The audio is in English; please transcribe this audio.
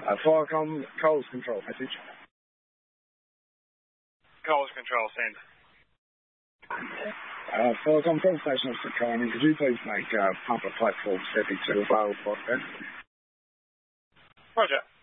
Firecom, Coles Control message. Coles Control, send. Firecom, Full Station Officer Carney, could you please make pump at platform 72 available for that? Roger.